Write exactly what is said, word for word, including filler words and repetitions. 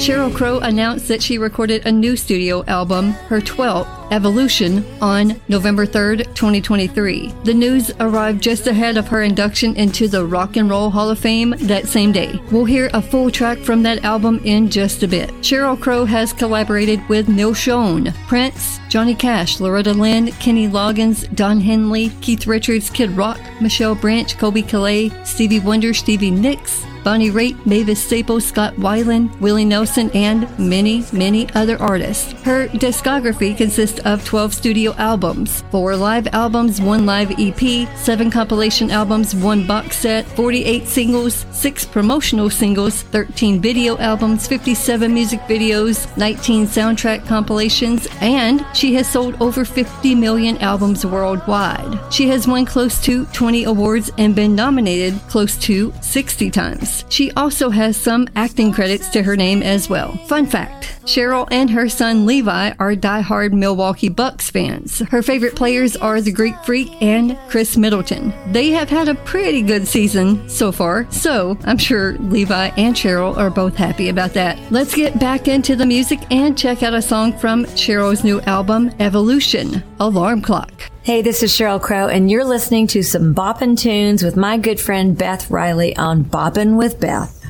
Sheryl Crow announced that she recorded a new studio album, her twelfth, Evolution, on November third, twenty twenty-three. The news arrived just ahead of her induction into the Rock and Roll Hall of Fame that same day. We'll hear a full track from that album in just a bit. Sheryl Crow has collaborated with Neil Schon, Prince, Johnny Cash, Loretta Lynn, Kenny Loggins, Don Henley, Keith Richards, Kid Rock, Michelle Branch, Kobe Calais, Stevie Wonder, Stevie Nicks, Bonnie Raitt, Mavis Staples, Scott Weiland, Willie Nelson, and many, many other artists. Her discography consists of twelve studio albums, four live albums, one live E P, seven compilation albums, one box set, forty-eight singles, six promotional singles, thirteen video albums, fifty-seven music videos, nineteen soundtrack compilations, and she has sold over fifty million albums worldwide. She has won close to twenty awards and been nominated close to sixty times. She also has some acting credits to her name as well. Fun fact, Sheryl and her son Levi are diehard Milwaukee Bucks fans. Her favorite players are the Greek Freak and Chris Middleton. They have had a pretty good season so far, so I'm sure Levi and Sheryl are both happy about that. Let's get back into the music and check out a song from Sheryl's new album, Evolution, Alarm Clock. Hey, this is Sheryl Crow, and you're listening to some boppin' tunes with my good friend Beth Riley on Boppin' with Beth.